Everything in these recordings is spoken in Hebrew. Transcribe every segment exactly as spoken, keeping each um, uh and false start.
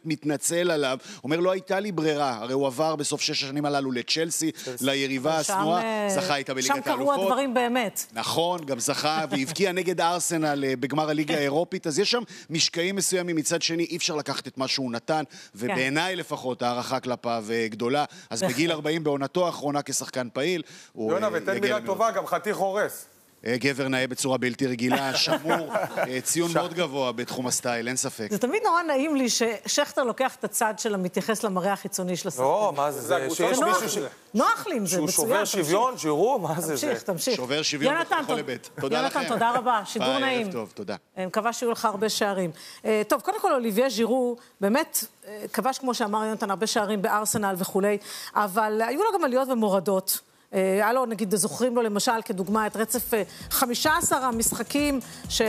מתנצל עליו, אומר לא הייתה לי ברירה, הרי הוא עבר בסוף שש השנים הללו לצ'לסי, ליריבה השנואה, זכה איתה בליגת האלופות. שם קרו הדברים באמת. נכון, גם זכה והבקיע נגד ארסנל בגמר הליגה האירופית, אז יש שם משקעים מסוימים, מצד שני אי אפשר לקחת את מה שהוא נתן, ובעיניי לפחות הערכה כלפיו גדולה, אז בגיל ארבעים בעונתו האחרונה כשחקן פעיל, יונה, ותן מילה טובה, גם חתיך הורס. גבר נאה בצורה בלתי רגילה, שמור, ציון מאוד גבוה בתחום הסטייל, אין ספק. זה תמיד נורא נעים לי ששכטר לוקח את הצד של המתייחס למראה החיצוני של השחקן. לא, מה זה? זה שיש מישהו ש... נוח לי עם זה, מצוין. שהוא שובר שוויון, שיראו, מה זה זה? תמשיך, תמשיך. שובר שוויון בכל היבט. תודה לכם. יונתן, תודה רבה, שידור נעים. ביי, טוב, תודה. אני מקווה שיהיו לך הרבה שערים. טוב, קודם כל, אוליביה ז'ירו, באמת, כבש, כמו שאמר יונתן, הרבה שערים בארסנל וכולי, אבל היו לו גם עליות ומורדות. היה לו, נגיד, זוכרים לו למשל כדוגמה את רצף חמישה עשר המשחקים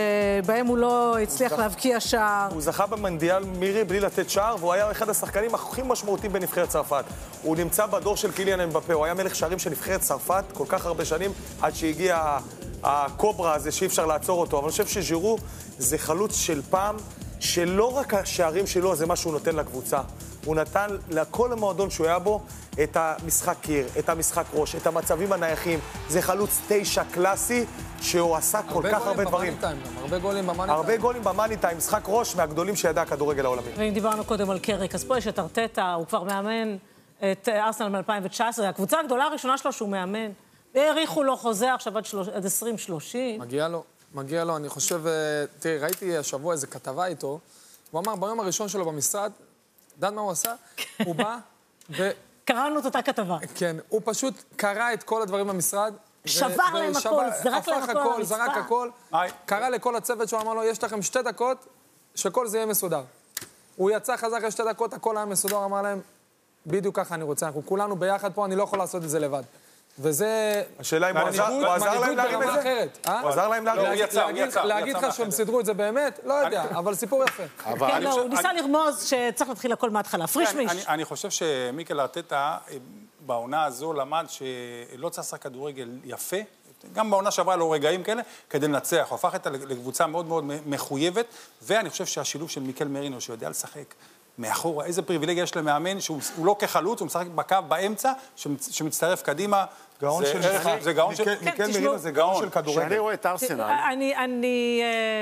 שבהם הוא לא הצליח להבקיע שער. הוא זכה במונדיאל מירי בלי לתת שער, והוא היה אחד השחקנים הכי משמעותיים בנבחרת צרפת. הוא נמצא בדור של קיליאן אמבפה, הוא היה מלך שערים של נבחרת צרפת כל כך הרבה שנים, עד שהגיע הקוברה הזה שאי אפשר לעצור אותו. אבל אני חושב שז'ירו זה חלוץ של פעם, שלא רק השערים שלו זה מה שהוא נותן לקבוצה. הוא נתן לכל המועדון שהוא היה בו את המשחק קיר, את המשחק ראש, את המצבים הנייחים. זה חלוץ תשע קלאסי שהוא עשה כל כך הרבה דברים. הרבה גולים במאני טיים. הרבה גולים במאני טיים, משחק ראש מהגדולים שידע הכדורגל העולמי. ואם דיברנו קודם על קריק, אז פה יש את ארטטה, הוא כבר מאמן את ארסנל מ-אלפיים תשע עשרה, הקבוצה הגדולה הראשונה שלו שהוא מאמן. העריכו לו חוזה עכשיו עד עשרים שלושים. מגיע לו, מגיע לו, אני חושב, תראי, ראיתי השבוע איזו כתבה איתו, הוא אמר ביום הראשון שלו במשרד, דן מה הוא עשה? הוא בא ו... קראנו את אותה כתבה. כן, הוא פשוט קרא את כל הדברים במשרד. שבר להם הכל, זרק להם הכל על זרק הכל, קרא לכל הצוות שהוא אמר לו, יש לכם שתי דקות שכל זה יהיה מסודר. הוא יצא חזק לשתי דקות, הכל היה מסודר, אמר להם, בדיוק ככה אני רוצה, אנחנו כולנו ביחד פה, אני לא יכול לעשות את זה לבד. וזה... השאלה אם הוא עזר להם להרים את זה? הוא עזר להם להרים את זה? להגיד לך שהם סידרו את זה באמת? לא יודע, אבל סיפור יפה. כן, לא, הוא ניסה לרמוז שצריך להתחיל הכל מההתחלה. פרישמיש. אני חושב שמיקל ארטטה בעונה הזו למד שלא צריך לעשות כדורגל יפה, גם בעונה שעברה לו רגעים כאלה, כדי לנצח. הוא הפך אותה לקבוצה מאוד מאוד מחויבת, ואני חושב שהשילוב של מיקל מרינו, שיודע לשחק מאחורה, איזה פריבילגיה יש למאמן, שהוא לא כחלוץ, הוא משחק בקו באמצע, שמצטרף קדימה. גאון של משחק. זה גאון של... מיקל מרינו זה גאון של כדורגל. שאני רואה את ארסנל. אני...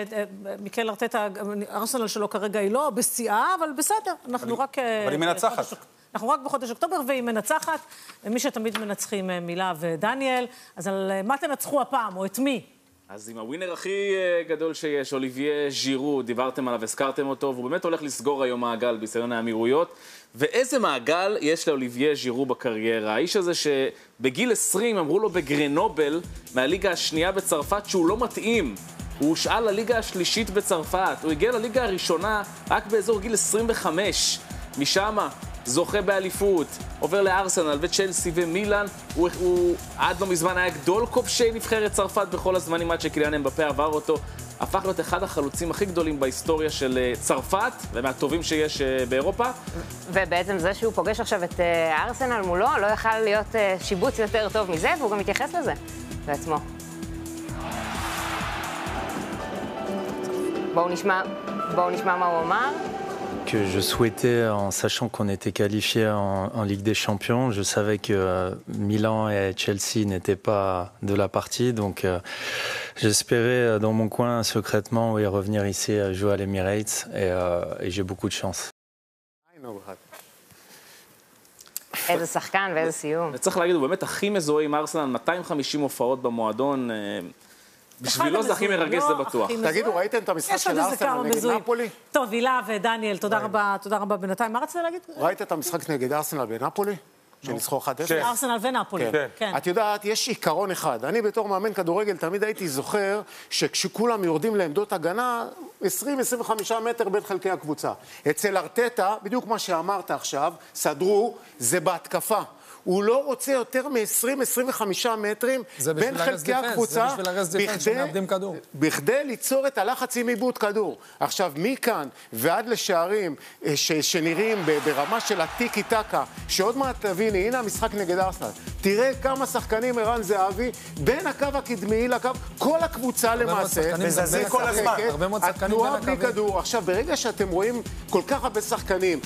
מיקל ארטטה, ארסנל שלו כרגע היא לא בשיאה, אבל בסדר. אנחנו רק... אבל היא מנצחת. אנחנו רק בחודש אוקטובר, והיא מנצחת. מי שתמיד מנצחים מילה ודניאל, אז על מה תנצחו הפעם, או את מי? אז עם הווינר הכי גדול שיש, אוליביה ז'ירו, דיברתם עליו, הזכרתם אותו, והוא באמת הולך לסגור היום מעגל בישראל האמירויות. ואיזה מעגל יש לאוליביה ז'ירו בקריירה? האיש הזה שבגיל עשרים אמרו לו בגרנובל, מהליגה השנייה בצרפת, שהוא לא מתאים. הוא הושאל לליגה השלישית בצרפת. הוא הגיע לליגה הראשונה רק באזור גיל עשרים וחמש. משם זוכה באליפות, עובר לארסנל וצ'לסי ומילאן. הוא, הוא עד לא מזמן היה גדול כובשי נבחרת צרפת בכל הזמנים, עד שקיליאן אמבפה עבר אותו. הפך להיות אחד החלוצים הכי גדולים בהיסטוריה של צרפת, ומהטובים שיש באירופה. ובעצם זה שהוא פוגש עכשיו את ארסנל מולו, לא יכל להיות שיבוץ יותר טוב מזה, והוא גם מתייחס לזה בעצמו. בואו נשמע, בואו נשמע מה הוא אמר. Que je souhaitais, en sachant qu'on était qualifié en, en Ligue des Champions, je savais que euh, Milan et Chelsea n'étaient pas de la partie, donc euh, j'espérais euh, dans mon coin secrètement oui, revenir ici euh, jouer à l'Emirates et, euh, et j'ai beaucoup de chance. איזה שחקן ואיזה סיום. צריך להגיד, הוא באמת הכי מזוהה עם ארסנל, מאתיים וחמישים הופעות במועדון. בשבילו זה הכי מרגש, זה בטוח. תגידו, ראיתם את המשחק של ארסנל נגד נפולי? טוב, הילה ודניאל, תודה רבה, תודה רבה בינתיים. מה רצית להגיד? ראית את המשחק נגד ארסנל בנפולי? שניצחו אחד אפס? ארסנל ונפולי, כן. את יודעת, יש עיקרון אחד. אני בתור מאמן כדורגל תמיד הייתי זוכר שכשכולם יורדים לעמדות הגנה, עשרים עד עשרים וחמישה מטר בין חלקי הקבוצה. אצל ארטטה, בדיוק מה שאמרת עכשיו, סדרו, זה בהתקפה. הוא לא רוצה יותר מ-עשרים עד עשרים וחמישה מטרים בין חלקי הקבוצה, בכדי ליצור את הלחץ עם עיבוד כדור. עכשיו, מכאן ועד לשערים שנראים ברמה של הטיקי טקה, שעוד מעט תביני, הנה המשחק נגד ארסנל. תראה כמה שחקנים ערן זהבי, בין הקו הקדמי לקו, כל הקבוצה למעשה, מזזים כל הזמן. התנועה בלי כדור. עכשיו, ברגע שאתם רואים כל כך הרבה שחקנים,